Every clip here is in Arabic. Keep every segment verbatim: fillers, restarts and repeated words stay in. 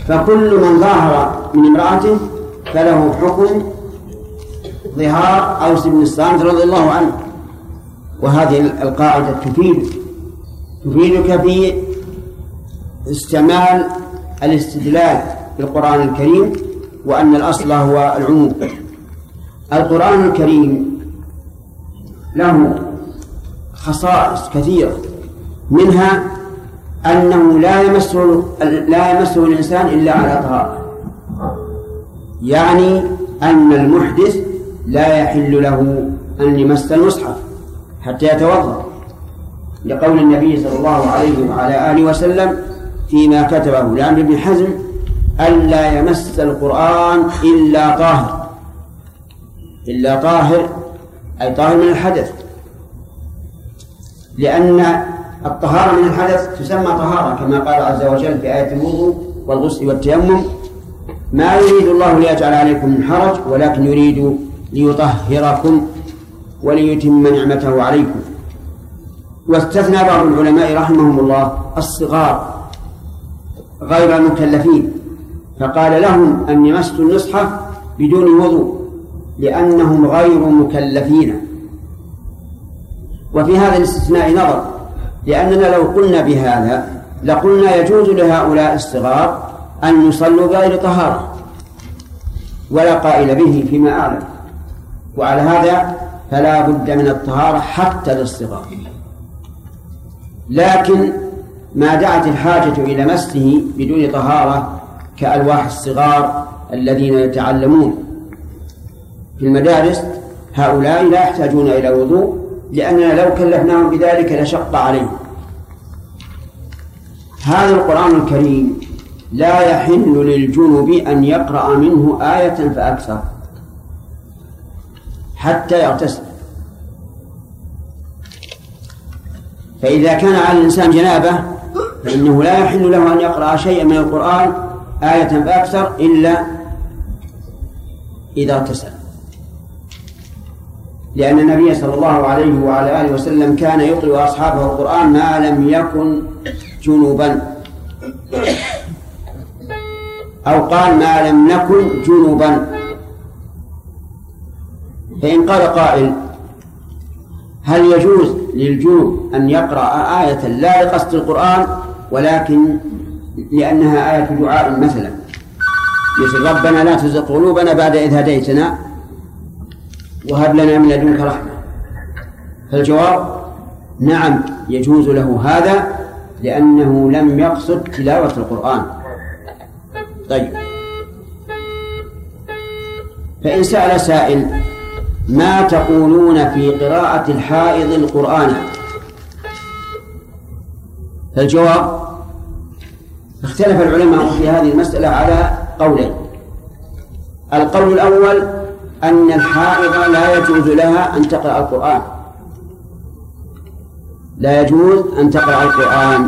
فكل من ظاهر من امرأته فله حكم ظهار أوس بن الصامت رضي الله عنه. وهذه القاعدة تفيد تفيدك في استعمال الاستدلال بالقرآن الكريم، وأن الأصل هو العموم. القرآن الكريم له خصائص كثيرة، منها أنه لا يمسه لا يمسه الإنسان إلا على طهارة، يعني أن المحدث لا يحل له أن يمس المصحف حتى يتوضأ، لقول النبي صلى الله عليه وعلى آله وسلم فيما كتبه لعمرو بن حزم: ألا يمس القرآن إلا طاهر. إلا طاهر أي طاهر من الحدث، لأن الطهارة من الحدث تسمى طهارة، كما قال عز وجل في آية الوضوء والغسل والتيمم: ما يريد الله ليجعل عليكم من حرج ولكن يريد ليطهركم وليتم نعمته عليكم. واستثنى بعض العلماء رحمهم الله الصغار غير المكلفين، فقال لهم أن يمسوا المصحف بدون وضوء لأنهم غير مكلفين. وفي هذا الاستثناء نظر، لأننا لو قلنا بهذا لقلنا يجوز لهؤلاء الصغار أن يصلوا بغير طهارة، ولا قائل به فيما أعلم. وعلى هذا فلا بد من الطهارة حتى للصغار، لكن ما دعت الحاجة إلى مسه بدون طهارة كألواح الصغار الذين يتعلمون في المدارس، هؤلاء لا يحتاجون إلى وضوء، لأننا لو كلفناهم بذلك لشق عليهم. هذا القرآن الكريم لا يحل للجنب أن يقرأ منه آية فأكثر حتى يغتسل. فإذا كان على الإنسان جنابة فإنه لا يحل له أن يقرأ شيئا من القرآن آية فأكثر إلا إذا اغتسل، لأن النبي صلى الله عليه وعلى آله وسلم كان يقرأ أصحابه القرآن ما لم يكن جنوبا، أو قال ما لم نكن جنوبا. فإن قال قائل: هل يجوز للجنوب أن يقرأ آية لا لقصد القرآن ولكن لأنها آية دعاء مثلا، مثل ربنا لا تزغ قلوبنا بعد إذ هديتنا وهب لنا من لدنك رحمة؟ فالجواب: نعم، يجوز له هذا لأنه لم يقصد تلاوة القرآن. طيب، فإن سأل سائل: ما تقولون في قراءة الحائض القرآن؟ فالجواب: اختلف العلماء في هذه المسألة على قولين. القول الأول أن الحائض لا يجوز لها أن تقرأ القرآن، لا يجوز أن تقرأ القرآن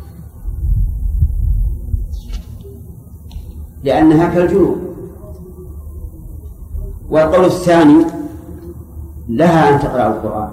لأنها كالجنوب. والقول الثاني: لها أن تقرأ القرآن،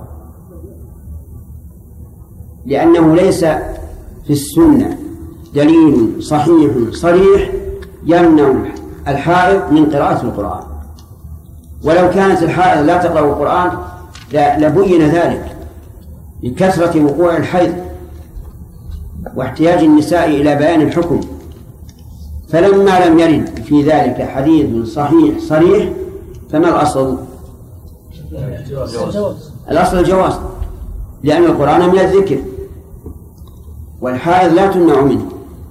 لأنه ليس في السنة دليل صحيح صريح يمنع الحائض من قراءة القرآن. ولو كانت الحائض لا تقرأ القرآن لبين ذلك لكثرة وقوع الحيض واحتياج النساء إلى بيان الحكم. فلما لم يرد في ذلك حديث صحيح صريح فما الأصل؟ الأصل الجواز، لأن القرآن من الذكر والحائض لا تمنع منه.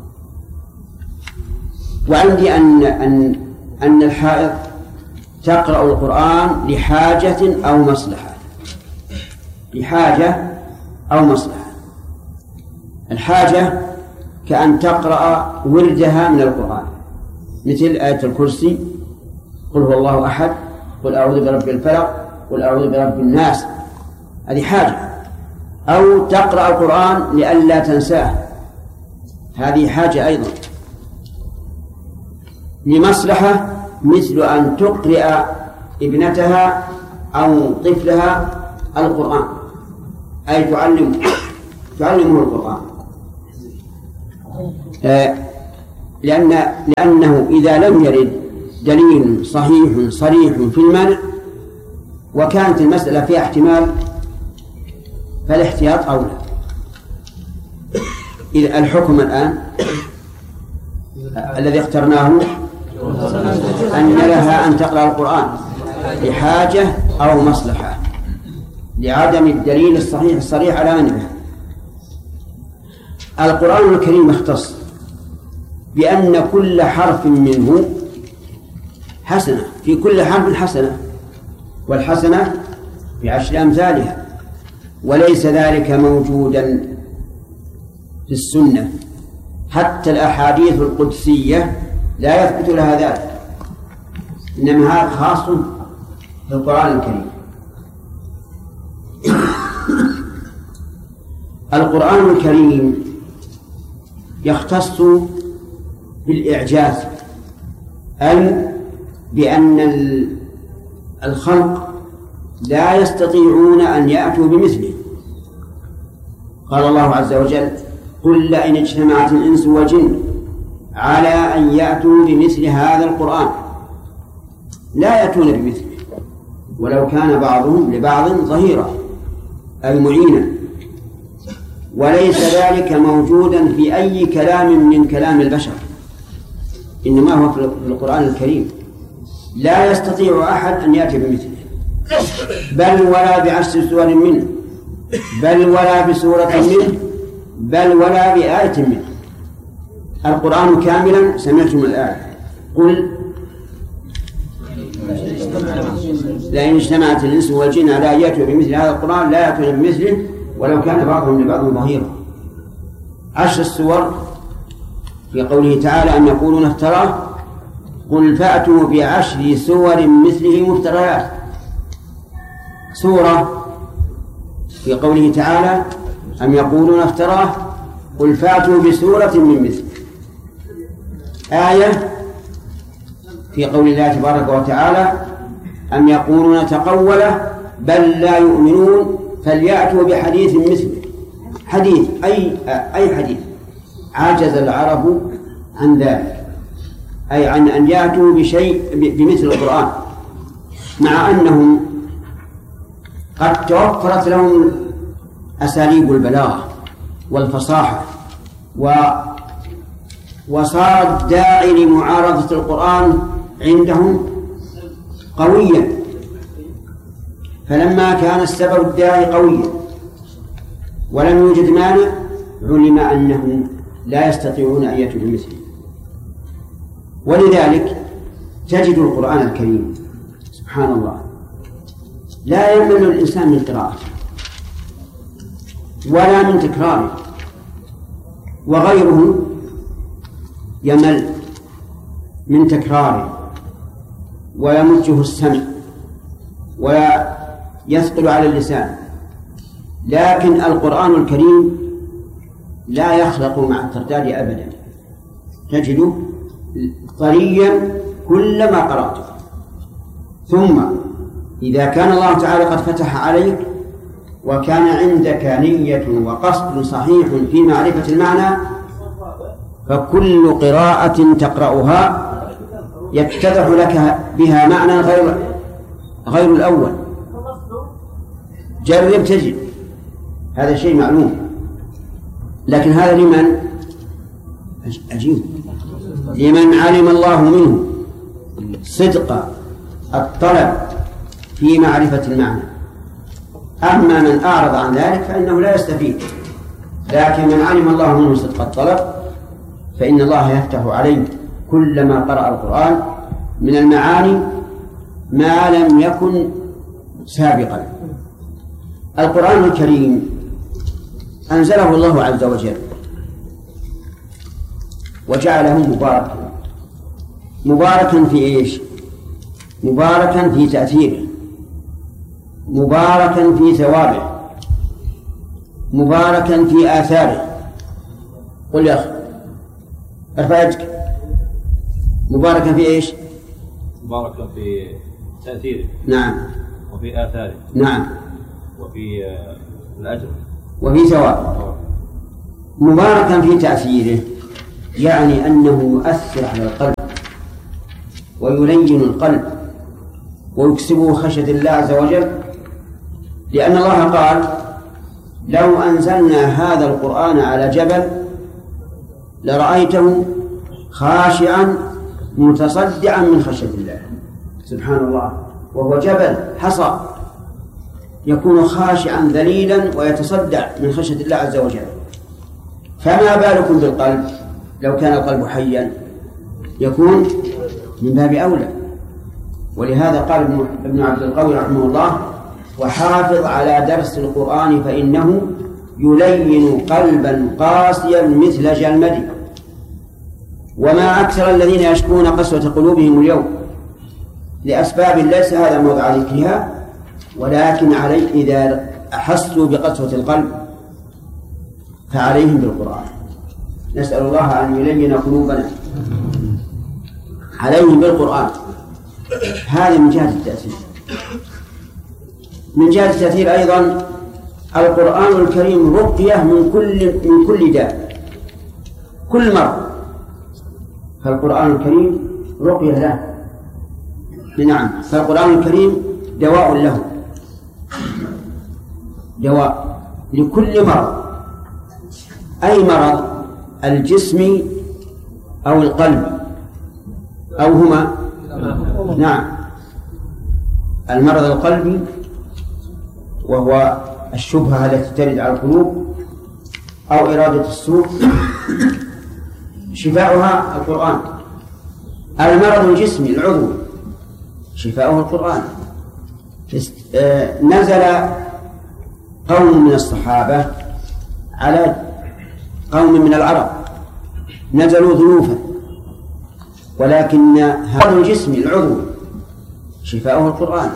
وعندي أن أن أن الحائض تقرأ القرآن لحاجة أو مصلحة، لحاجة أو مصلحة. الحاجة كأن تقرأ وردها من القرآن، مثل آية الكرسي، قل هو الله أحد، قل أعوذ برب الفلق، قل أعوذ برب الناس، هذه حاجة. أو تقرأ القرآن لئلا تنساه، هذه حاجة أيضا. لمصلحة مثل أن تقرأ ابنتها أو طفلها القرآن، أي تعلم تعلمه القرآن. آه لأن لأنه إذا لم يرد دليل صحيح صريح في المنع وكانت المسألة فيها احتمال فالاحتياط أولى. إذا الحكم الآن الذي اخترناه أن لها أن تقرأ القرآن لحاجة أو مصلحة لعدم الدليل الصحيح الصريح على منعها. القرآن الكريم اختص بأن كل حرف منه حسنة، في كل حرف حسنة، والحسنة بعشر أمثالها، وليس ذلك موجودا في السنة، حتى الأحاديث القدسية لا يثبت لها ذلك، إنما هذا خاص بالقرآن الكريم. القرآن الكريم يختص بالإعجاز، أي بأن الخلق لا يستطيعون أن يأتوا بمثله. قال الله عز وجل: قل لئن اجتمعت الإنس والجن على أن يأتوا بمثل هذا القرآن لا يأتون بمثله ولو كان بعضهم لبعض ظهيرا أي معينا. وليس ذلك موجودا في أي كلام من كلام البشر، إنما هو في القرآن الكريم. لا يستطيع أحد أن يأتي بمثله، بل ولا بعشر سور منه، بل ولا بسورة منه، بل ولا بآية منه. القرآن كاملا سمعتم الآية: قل لئن اجتمعت الإنس والجن على أن يأتوا بمثل هذا القرآن لا يأتون بمثله ولو كان بعضهم لبعض ظهيرا. عشر السور في قوله تعالى: أم يقولون افتراه قل فأتوا بعشر سور مثله مفتريات. سورة في قوله تعالى: أم يقولون افتراه قل فأتوا بسورة من مثله. آية في قول الله تبارك وتعالى: أم يقولون تقوله بل لا يؤمنون فليأتوا بحديث مثله. حديث أي أي حديث. عجز العرب عن ذلك، أي عن أن يأتوا بشيء بمثل القرآن، مع أنهم قد توفرت لهم أساليب البلاغة والفصاحة، و وصار الداعي لمعارضة القرآن عندهم قويا. فلما كان السبب الداعي قويا ولم يوجد مانع علم أنهم لا يستطيعون أن يأتوا بمثله. ولذلك تجد القرآن الكريم سبحان الله لا يمل الإنسان من قراءته ولا من تكراره، وغيره يمل من تكراره ويمجه السمع ويثقل على اللسان. لكن القرآن الكريم لا يخلق مع الترداد أبدا، تجده طريا كلما قرأته. ثم إذا كان الله تعالى قد فتح عليك وكان عندك نية وقصد صحيح في معرفة المعنى، فكل قراءة تقرأها يتضح لك بها معنى غير غير الأول. جرب تجد، هذا شيء معلوم. لكن هذا لمن؟ عجيب، لمن علم الله منه صدق الطلب في معرفة المعنى. أما من أعرض عن ذلك فإنه لا يستفيد. لكن من علم الله منه صدق الطلب فإن الله يفتح عليه كلما قرأ القرآن من المعاني ما لم يكن سابقا. القرآن الكريم أنزله الله عز وجل وجعله مباركا. مباركا في إيش؟ مباركا في تأثيره، مباركا في ثوابه، مباركا في آثاره. قل يا أخي ارفع يدك. مباركا في إيش؟ مباركا في تأثيره، نعم، وفي آثاره، نعم، وفي الأجر، وفي ثوابه. مباركا في تأثيره يعني أنه يؤثر على القلب ويلين القلب ويكسبه خشية الله عز وجل، لأن الله قال: لو أنزلنا هذا القرآن على جبل لرأيته خاشعا متصدعا من خشية الله. سبحان الله، وهو جبل حصى يكون خاشعا ذليلا ويتصدع من خشية الله عز وجل، فما بالكم بالقلب؟ لو كان القلب حيا يكون من باب أولى. ولهذا قال ابن عبد القوي رحمه الله: وحافظ على درس القرآن فإنه يلين قلبا قاسيا مثل جلمد. وما أكثر الذين يشكون قسوة قلوبهم اليوم لأسباب ليس هذا موضع ذكرها، ولكن عليه إذا أحسوا بقسوة القلب فعليهم بالقرآن. نسأل الله أن يلين قلوبنا. عليهم بالقرآن. هذا من جهة التأثير. من جهة التأثير أيضا القرآن الكريم رقية من كل من كل داء، كل مرض، فالقرآن الكريم رقية له. نعم، فالقرآن الكريم دواء له، دواء لكل مرض. أي مرض؟ الجسم أو القلب أو هما؟ نعم، المرض القلبي وهو الشبهة التي ترد على القلوب أو إرادة السوء شفاؤها القرآن. المرض الجسمي العضوي شفاؤه القرآن. نزل قوم من الصحابة على قوم من العرب، نزلوا ضيوفا، ولكن هذا الجسم العضوي شفاؤه القرآن.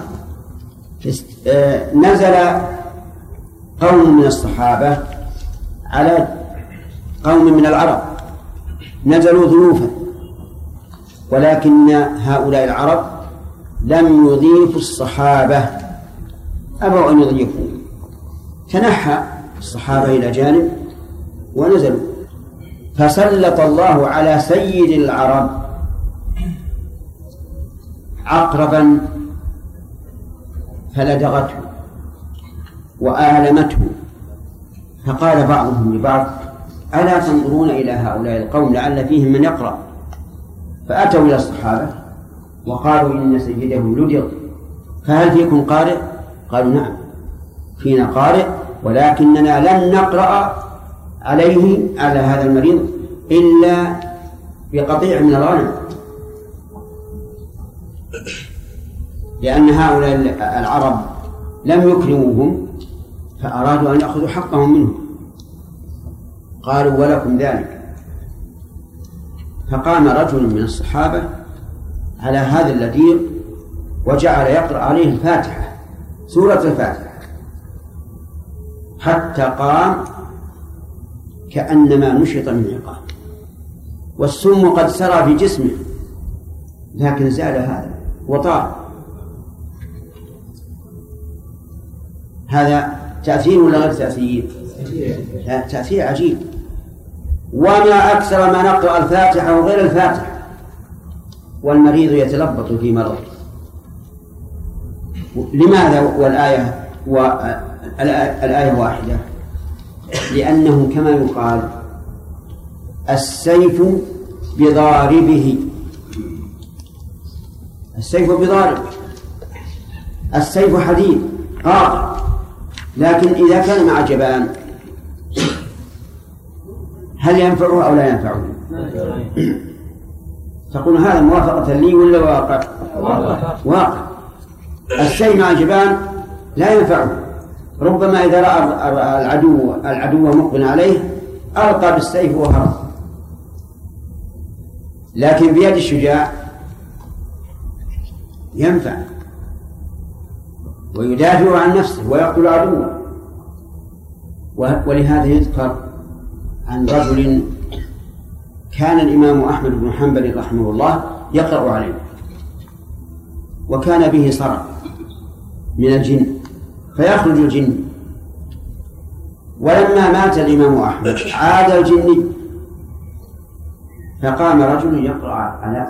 نزل قوم من الصحابة على قوم من العرب، نزلوا ضيوفا، ولكن هؤلاء العرب لم يضيفوا الصحابة، أبوا أن يضيفوا، تنحى الصحابة إلى جانب ونزلوا، فسلط الله على سيد العرب عقربا فلدغته وآلمته، فقال بعضهم لبعض: ألا تنظرون إلى هؤلاء القوم لعل فيهم من يقرأ؟ فأتوا إلى الصحابة وقالوا: إن سيدهم لدغ، فهل فيكم قارئ؟ قالوا: نعم فينا قارئ، ولكننا لن نقرأ عليه على هذا المريض إلا بقطيع من الغنم، لأن هؤلاء العرب لم يكرموهم فأرادوا أن يأخذوا حقهم منهم. قالوا: ولكم ذلك. فقام رجل من الصحابة على هذا اللديغ وجعل يقرأ عليه الفاتحة، سورة الفاتحة، حتى قام كأنما نشط من عقاب، والسم قد سرى في جسمه، لكن زال هذا وطار. هذا تأثير ولا غير تأثير؟ تأثير عجيب. وما أكثر ما نقرأ الفاتحة وغير الفاتحة والمريض يتلبط في مرضه. لماذا والآية والآية واحدة؟ لأنه كما يقال: السيف بضاربه، السيف بضاربه، السيف حديد قاطع، لكن إذا كان مع جبان هل ينفعه أو لا ينفعه؟ تقول هذا موافقة لي ولا واقع؟ واقع. السيف مع جبان لا ينفعه، ربما إذا رأى العدو العدو مقبل عليه ألقى بالسيف وهرب، لكن بيد الشجاع ينفع ويدافع عن نفسه ويقتل عدوه. ولهذا يذكر عن رجل كان الإمام أحمد بن حنبل رحمه الله يقرأ عليه، وكان به صرع من الجن فيخرج الجن، ولما مات الإمام أحمد عاد الجن فقام رجل يقرأ على